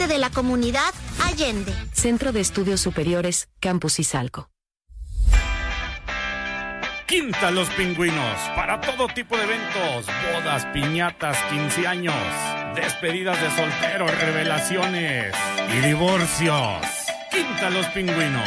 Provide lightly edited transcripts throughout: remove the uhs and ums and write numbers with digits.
parte de la comunidad Allende. Centro de Estudios Superiores, Campus Izalco. Quinta Los Pingüinos, para todo tipo de eventos, bodas, piñatas, 15 años, despedidas de solteros, revelaciones y divorcios. Quinta Los Pingüinos.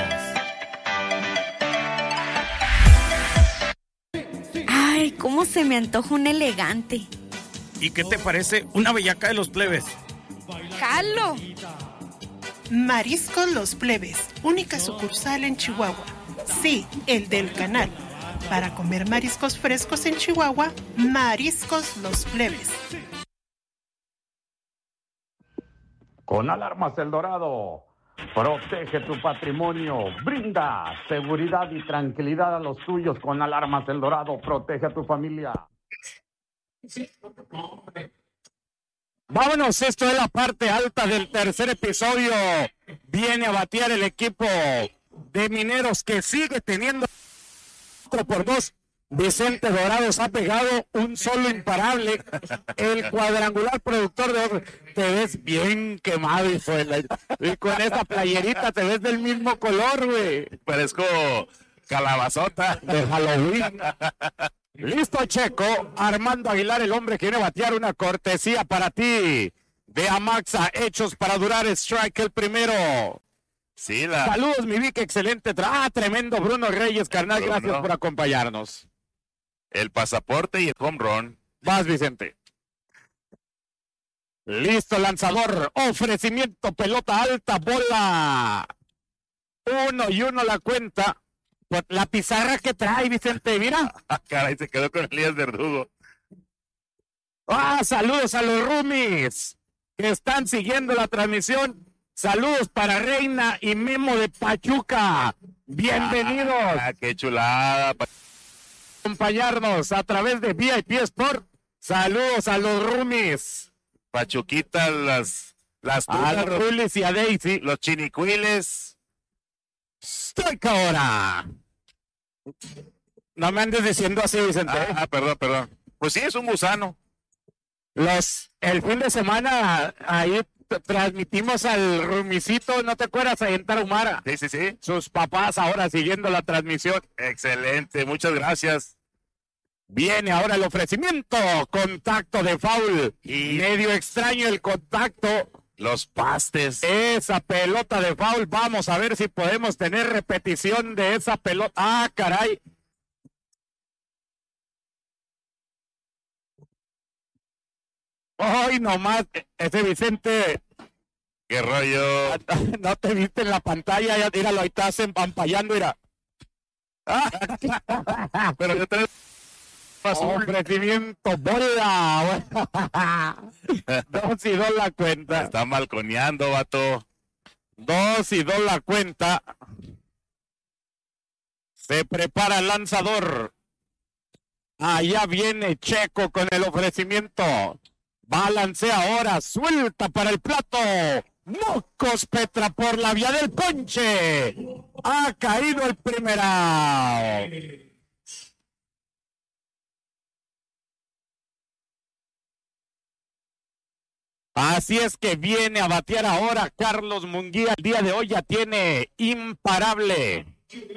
Ay, cómo se me antoja un elegante. ¿Y qué te parece una bellaca de los plebes? ¡Jalo! Mariscos Los Plebes, única sucursal en Chihuahua. Sí, el del canal. Para comer mariscos frescos en Chihuahua, Mariscos Los Plebes. Con Alarmas El Dorado, protege tu patrimonio, brinda seguridad y tranquilidad a los tuyos. Con Alarmas El Dorado, protege a tu familia. Vámonos, esto es la parte alta del tercer episodio. Viene a batear el equipo de Mineros que sigue teniendo 4-2. Vicente Dorados ha pegado un solo imparable. El cuadrangular productor de oro. Te ves bien quemado, hijo de la... Y con esa playerita te ves del mismo color, güey. Parezco calabazota de Halloween. Listo, Checo. Armando Aguilar, el hombre que viene a batear, una cortesía para ti de Amaxa, hechos para durar. Strike el primero. Sí, Saludos, mi Vic, excelente. Tremendo Bruno Reyes, carnal, Bruno. gracias por acompañarnos. El pasaporte y el home run. Vas, Vicente. Listo, lanzador. Ofrecimiento, pelota alta, bola. 1-1 la cuenta. Por la pizarra que trae, Vicente, mira. Caray, se quedó con Elías Verdugo. Saludos a los roomies que están siguiendo la transmisión. Saludos para Reina y Memo de Pachuca. Bienvenidos. Qué chulada. Acompañarnos a través de VIP Sport. Saludos a los roomies. Pachuquita, las a los Rulis y a Daisy. Los chinicuiles. Strike ahora. No me andes diciendo así, Vicente. Perdón. Pues sí, es un gusano. El fin de semana ahí transmitimos al rumicito, ¿no te acuerdas? Ahí en Tarahumara. Sí. Sus papás ahora siguiendo la transmisión. Excelente, muchas gracias. Viene ahora el ofrecimiento, contacto de foul. Y medio extraño el contacto. Los pastes. Esa pelota de foul, vamos a ver si podemos tener repetición de esa pelota. Caray. Hoy nomás, ese Vicente. ¿Qué rollo? No te viste en la pantalla, ya míralo, ahí estás empampallando, mira. Pero yo te... Ofrecimiento, bola. 2-2 la cuenta. Está balconeando, vato. 2-2 la cuenta. Se prepara el lanzador. Allá viene Checo con el ofrecimiento. Balancea ahora, suelta para el plato. Mocos Petra por la vía del ponche. Ha caído el primer out. Así es que viene a batear ahora Carlos Munguía. El día de hoy ya tiene imparable.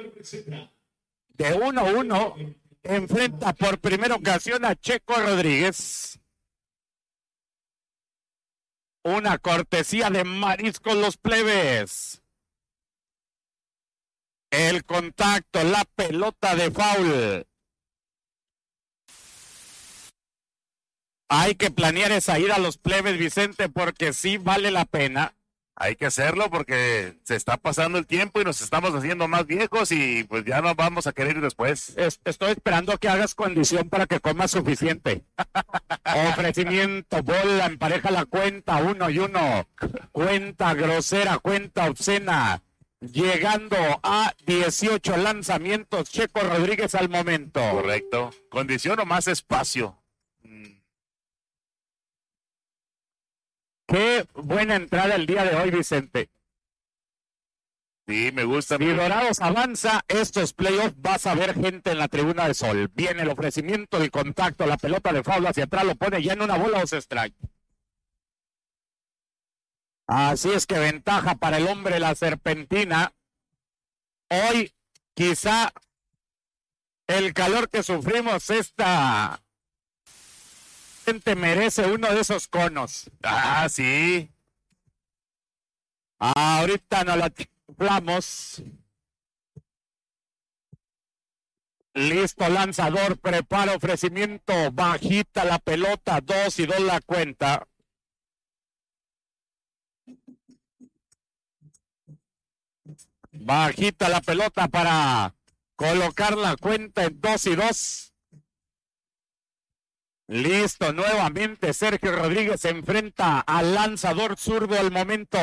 De 1-1 enfrenta por primera ocasión a Checo Rodríguez. Una cortesía de Mariscos Los Plebes. El contacto, la pelota de foul. Hay que planear esa ida a Los Plebes, Vicente, porque sí vale la pena. Hay que hacerlo porque se está pasando el tiempo y nos estamos haciendo más viejos y pues ya nos vamos a querer ir después. Estoy esperando que hagas condición para que comas suficiente. Ofrecimiento, bola, empareja la cuenta, 1-1. Cuenta grosera, cuenta obscena. Llegando a 18 lanzamientos, Checo Rodríguez al momento. Correcto. Condición o más espacio. Qué buena entrada el día de hoy, Vicente. Sí, me gusta. Si Dorados avanza estos playoffs, vas a ver gente en la tribuna de sol. Viene el ofrecimiento, el contacto, la pelota de foul hacia atrás, lo pone ya en una bola o se strike. Así es que ventaja para el hombre la serpentina. Hoy quizá el calor que sufrimos esta gente merece uno de esos conos. Ah, sí. Ahorita nos la chiflamos. Listo, lanzador, prepara ofrecimiento, bajita la pelota, 2-2 la cuenta. Bajita la pelota para colocar la cuenta en 2-2. Listo, nuevamente Sergio Rodríguez se enfrenta al lanzador zurdo al momento.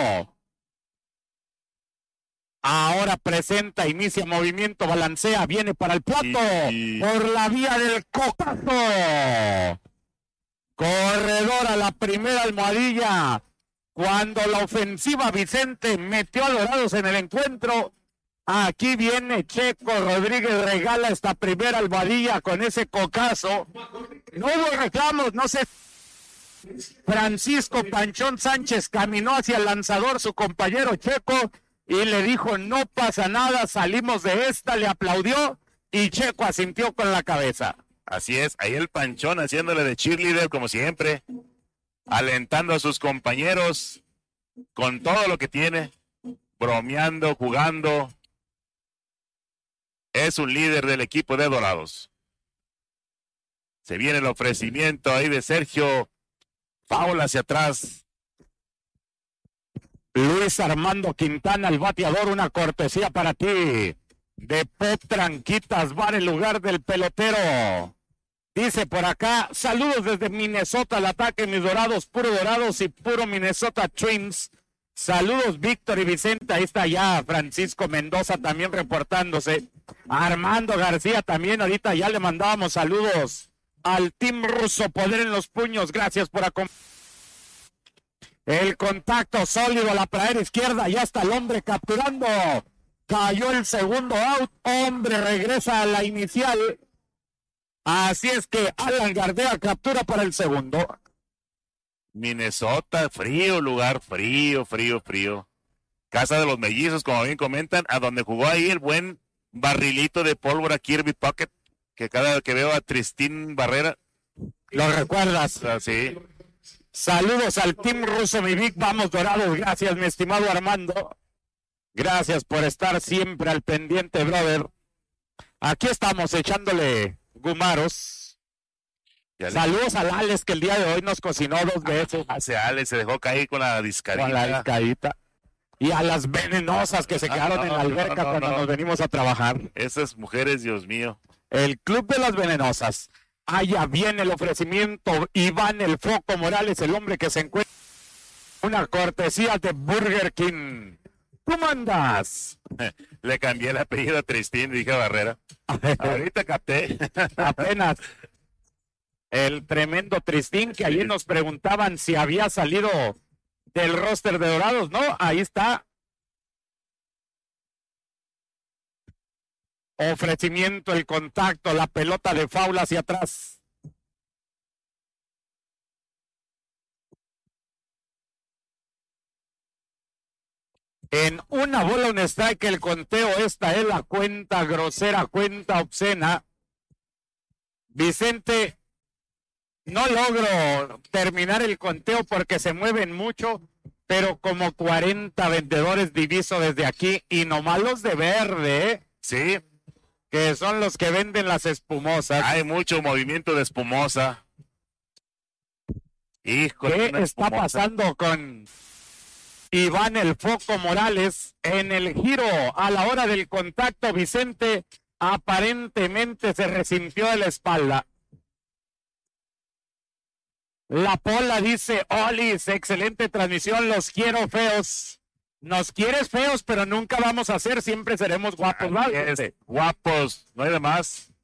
Ahora presenta, inicia movimiento, balancea, viene para el plato, por la vía del cocazo. Corredor a la primera almohadilla. Cuando la ofensiva Vicente metió a Dorados en el encuentro, aquí viene Checo Rodríguez, regala esta primera almohadilla con ese cocazo. No hubo reclamos, no sé. Francisco Panchón Sánchez caminó hacia el lanzador, su compañero Checo, y le dijo, no pasa nada, salimos de esta, le aplaudió y Checo asintió con la cabeza. Así es, ahí el Panchón haciéndole de cheerleader como siempre, alentando a sus compañeros con todo lo que tiene, bromeando, jugando. Es un líder del equipo de Dorados. Se viene el ofrecimiento ahí de Sergio, foul hacia atrás. Luis Armando Quintana, el bateador, una cortesía para ti. De Pop Tranquitas Bar, el lugar del pelotero. Dice por acá, saludos desde Minnesota, al ataque, mis Dorados y puro Minnesota Twins. Saludos Víctor y Vicente, ahí está ya Francisco Mendoza también reportándose. Armando García también, ahorita ya le mandábamos saludos al Team Ruso, poder en los puños, gracias por acompañarnos. El contacto sólido a la pradera izquierda, ya está el hombre capturando. Cayó el segundo out, hombre regresa a la inicial. Así es que Alan Gardea captura para el segundo. Minnesota, frío lugar, frío. Casa de los Mellizos, como bien comentan, a donde jugó ahí el buen barrilito de pólvora Kirby Puckett, que cada vez que veo a Tristín Barrera. ¿Lo recuerdas? Sí. Saludos al Team Ruso, mi Vic, vamos Dorados, gracias mi estimado Armando. Gracias por estar siempre al pendiente, brother. Aquí estamos echándole gumaros. Saludos al Alex que el día de hoy nos cocinó 2 veces. Alex se dejó caer con la discadita. Y a las venenosas que se quedaron en la alberca cuando nos venimos a trabajar. Esas mujeres, Dios mío. El Club de las Venenosas. Allá viene el ofrecimiento. Iván el Foco Morales, el hombre que se encuentra. Una cortesía de Burger King. ¿Cómo andas? Le cambié el apellido a Tristín, dije Barrera. Ahorita capté. Apenas. El tremendo Tristín, que allí nos preguntaban si había salido del roster de Dorados. No, ahí está. Ofrecimiento, el contacto, la pelota de foul hacia atrás. En una bola, un strike, el conteo. Esta es la cuenta grosera, cuenta obscena. Vicente, no logro terminar el conteo porque se mueven mucho, pero como 40 vendedores diviso desde aquí, y nomás los de verde, ¿eh? Sí. Que son los que venden las espumosas. Hay mucho movimiento de espumosa. Híjole, ¿qué está pasando con Iván el Foco Morales en el giro a la hora del contacto? Vicente aparentemente se resintió de la espalda. La Pola dice, Olis, excelente transmisión, los quiero feos. Nos quieres feos, pero nunca vamos a ser, siempre seremos guapos. Guapos, no hay de más.